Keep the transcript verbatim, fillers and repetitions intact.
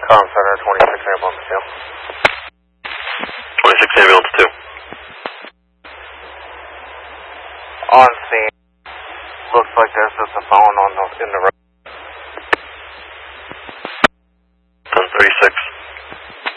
Com Center, twenty-six ambulance two. twenty-six ambulance two. On scene. Looks like there's just a phone on the, in the road.